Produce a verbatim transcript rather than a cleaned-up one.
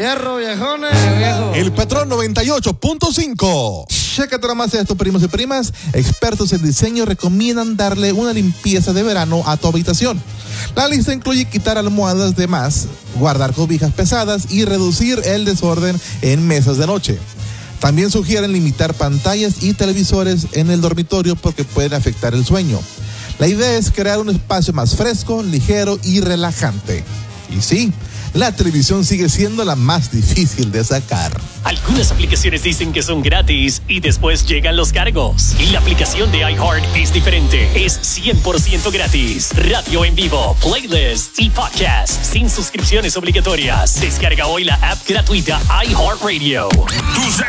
Fierro, viejones. El Patrón noventa y ocho punto cinco. Chécate nomás esto, primos y primas. Expertos en diseño recomiendan darle una limpieza de verano a tu habitación. La lista incluye quitar almohadas de más, guardar cobijas pesadas y reducir el desorden en mesas de noche. También sugieren limitar pantallas y televisores en el dormitorio porque pueden afectar el sueño. La idea es crear un espacio más fresco, ligero y relajante. Y sí, la televisión sigue siendo la más difícil de sacar. Algunas aplicaciones dicen que son gratis y después llegan los cargos. Y la aplicación de iHeart es diferente. Es cien por ciento gratis. Radio en vivo, playlists y podcasts sin suscripciones obligatorias. Descarga hoy la app gratuita iHeartRadio.